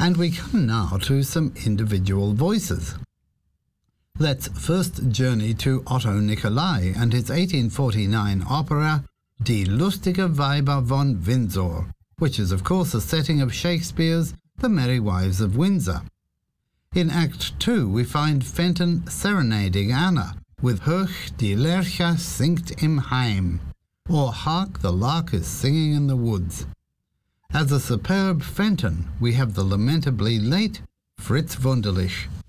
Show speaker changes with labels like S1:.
S1: And we come now to some individual voices. Let's first journey to Otto Nicolai and his 1849 opera Die lustige Weiber von Windsor, which is of course a setting of Shakespeare's The Merry Wives of Windsor. In Act 2 we find Fenton serenading Anna with Hoch die Lerche singt im Heim, or Hark the Lark is singing in the woods. As a superb Fenton we have the lamentably late Fritz Wunderlich,